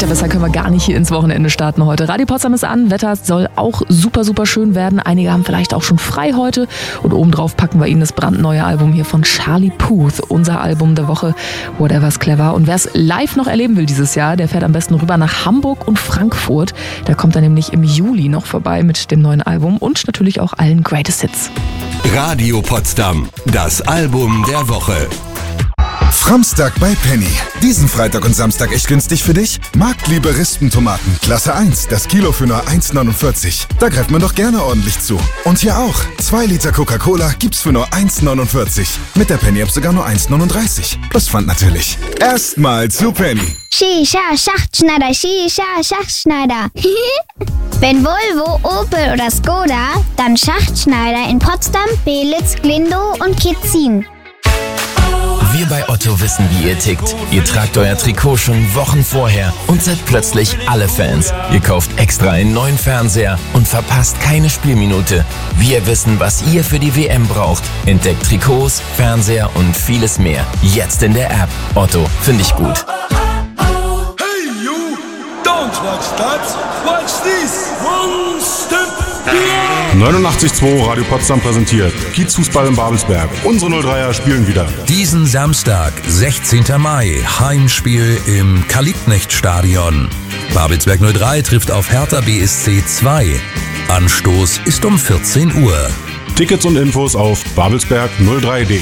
besser können wir gar nicht hier ins Wochenende starten heute. Radio Potsdam ist an, Wetter soll auch super, super schön werden. Einige haben vielleicht auch schon frei heute. Und obendrauf packen wir Ihnen das brandneue Album hier von Charlie Puth. Unser Album der Woche, Whatever's Clever. Und wer es live noch erleben will dieses Jahr, der fährt am besten rüber nach Hamburg und Frankfurt. Da kommt er nämlich im Juli noch vorbei mit dem neuen Album und natürlich auch allen Greatest Hits. Radio Potsdam, das Album der Woche. Framstag bei Penny. Diesen Freitag und Samstag echt günstig für dich? Marktliebe Rispentomaten, Klasse 1, das Kilo für nur 1,49. Da greift man doch gerne ordentlich zu. Und hier auch, 2 Liter Coca-Cola gibt's für nur 1,49. Mit der Penny-App sogar nur 1,39. Plus Pfand natürlich. Erstmal zu Penny. Shisha, Schachtschneider, Shisha, Schachtschneider. Wenn Volvo, Opel oder Skoda, dann Schachtschneider in Potsdam, Belitz, Glindow und Kitzin. Wir bei Otto wissen, wie ihr tickt. Ihr tragt euer Trikot schon Wochen vorher und seid plötzlich alle Fans. Ihr kauft extra einen neuen Fernseher und verpasst keine Spielminute. Wir wissen, was ihr für die WM braucht. Entdeckt Trikots, Fernseher und vieles mehr. Jetzt in der App. Otto, finde ich gut. Hey you, don't watch that, watch this. One step beyond. 89.2 Radio Potsdam präsentiert Kiezfußball in Babelsberg. Unsere 03er spielen wieder. Diesen Samstag, 16. Mai, Heimspiel im Karl-Liebknecht-Stadion. Babelsberg 03 trifft auf Hertha BSC 2. Anstoß ist um 14 Uhr. Tickets und Infos auf babelsberg03.de.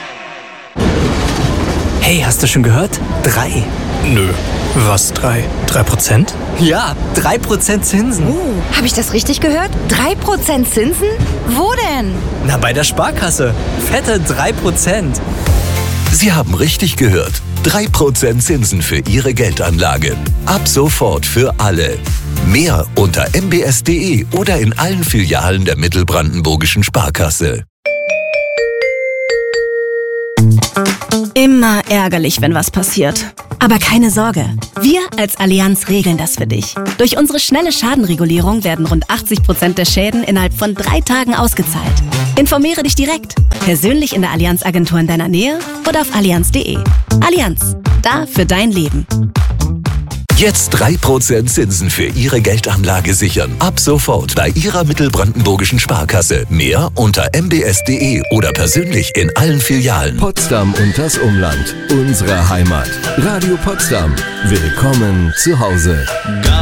Hey, hast du schon gehört? 3. Nö. Was 3? 3%? Ja, 3% Zinsen. Habe ich das richtig gehört? 3% Zinsen? Wo denn? Na, bei der Sparkasse. Fette 3%. Sie haben richtig gehört. 3% Zinsen für Ihre Geldanlage. Ab sofort für alle. Mehr unter mbs.de oder in allen Filialen der Mittelbrandenburgischen Sparkasse. Immer ärgerlich, wenn was passiert. Aber keine Sorge, wir als Allianz regeln das für dich. Durch unsere schnelle Schadenregulierung werden rund 80% der Schäden innerhalb von 3 Tagen ausgezahlt. Informiere dich direkt, persönlich in der Allianz-Agentur in deiner Nähe oder auf allianz.de. Allianz, da für dein Leben. Jetzt 3% Zinsen für Ihre Geldanlage sichern. Ab sofort bei Ihrer Mittelbrandenburgischen Sparkasse. Mehr unter mbs.de oder persönlich in allen Filialen. Potsdam und das Umland. Unsere Heimat. Radio Potsdam. Willkommen zu Hause.